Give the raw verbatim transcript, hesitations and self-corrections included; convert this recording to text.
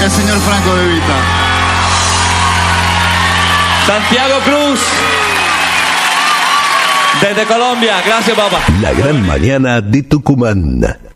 el señor Franco De Vita. Santiago Cruz, desde Colombia. Gracias, papá. La gran mañana de Tucumán.